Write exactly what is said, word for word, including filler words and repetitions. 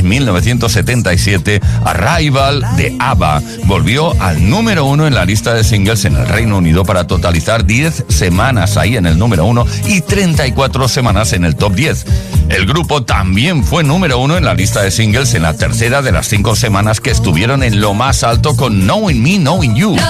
mil novecientos setenta y siete, Arrival de ABBA volvió al número uno en la lista de singles en el Reino Unido para totalizar diez semanas ahí en el número uno y treinta y cuatro semanas en el top diez. El grupo también fue número uno en la lista de singles en la tercera de las cinco semanas que estuvieron en lo más alto con Knowing Me, Knowing You.